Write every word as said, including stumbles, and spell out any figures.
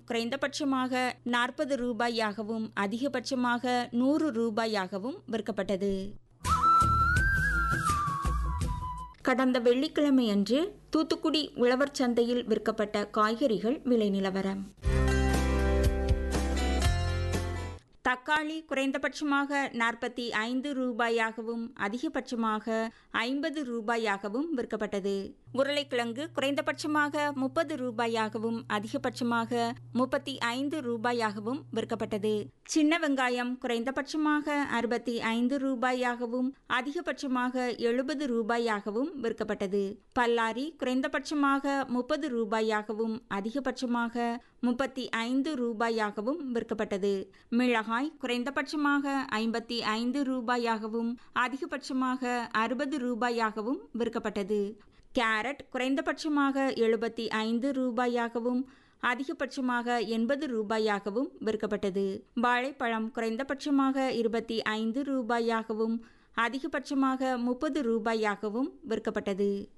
குறைந்தபட்சமாக நாற்பது ரூபாயாகவும் அதிகபட்சமாக நூறு ரூபாயாகவும் விற்கப்பட்டது. கடந்த வெள்ளிக்கிழமையன்று தூத்துக்குடி உழவர் சந்தையில் விற்கப்பட்ட காய்கறிகள் விலை நிலவரம். தக்காளி குறைந்தபட்சமாக நாற்பத்தி ஐந்து ரூபாயாகவும் அதிகபட்சமாக ஐம்பது ரூபாயாகவும் விற்கப்பட்டது. உருளைக்கிழங்கு குறைந்தபட்சமாக முப்பது ரூபாயாகவும் அதிகபட்சமாக முப்பத்தி ஐந்து ரூபாயாகவும் விற்கப்பட்டது. சின்ன வெங்காயம் குறைந்தபட்சமாக அறுபத்தி ஐந்து ரூபாயாகவும் அதிகபட்சமாக எழுபது ரூபாயாகவும் விற்கப்பட்டது. பல்லாரி குறைந்தபட்சமாக முப்பது ரூபாயாகவும் அதிகபட்சமாக முப்பத்தி ஐந்து ரூபாயாகவும் விற்கப்பட்டது. மிளகாய் குறைந்தபட்சமாக ஐம்பத்தி ஐந்து ரூபாயாகவும் அதிகபட்சமாக அறுபது ரூபாயாகவும் விற்கப்பட்டது. கேரட் குறைந்தபட்சமாக எழுபத்தி ஐந்து ரூபாயாகவும் அதிகபட்சமாக எண்பது ரூபாயாகவும் விற்கப்பட்டது. வாழைப்பழம் குறைந்தபட்சமாக இருபத்தி ஐந்து ரூபாயாகவும் அதிகபட்சமாக முப்பது ரூபாயாகவும் விற்கப்பட்டது.